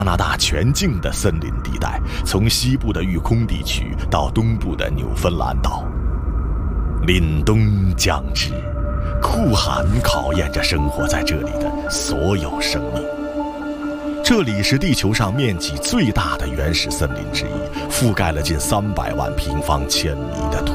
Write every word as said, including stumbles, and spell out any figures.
加拿大全境的森林地带，从西部的育空地区到东部的纽芬兰岛。凛冬将至，酷寒考验着生活在这里的所有生命。这里是地球上面积最大的原始森林之一，覆盖了近三百万平方千米的土